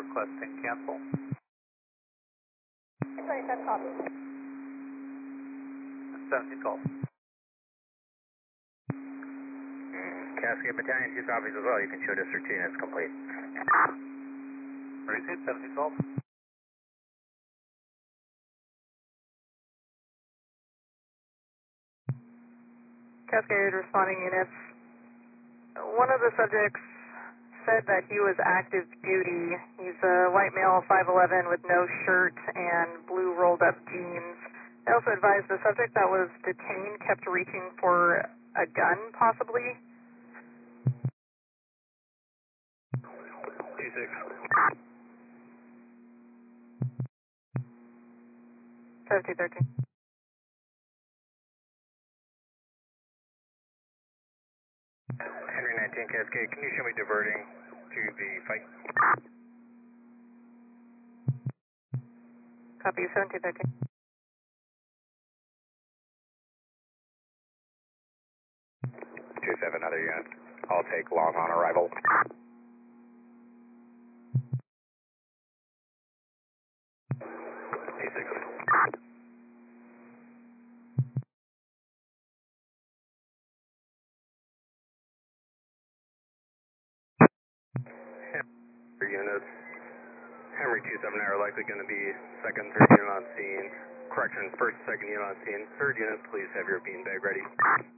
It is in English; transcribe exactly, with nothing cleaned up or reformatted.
requesting cancel. twenty-seven copy. seventeen Golf. Cascade Battalion, two copies as well. You can show District two units complete. Received, seventeen Golf. Cascade responding units. One of the subjects said that he was active duty. He's a white male, five eleven, with no shirt and blue rolled up jeans. I also advised the subject that was detained kept reaching for a gun, possibly. two six. seventeen thirteen. Henry nineteen Cascade, can you show me diverting to the fight? Copy, seventeen thirteen. two seven, other units. I'll take long on arrival. two six. Units. Henry two seven are likely going to be second, third unit on scene. Correction, first, second unit on scene. Third unit, please have your beanbag ready.